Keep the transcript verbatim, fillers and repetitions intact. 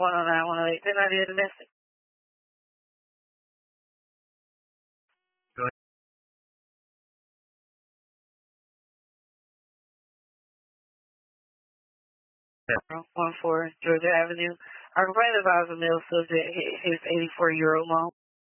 one oh nine, one oh eight. Didn't I do the message? Go ahead. one four Georgia Avenue. Our complaint about the mill subject his eighty-four year old mom.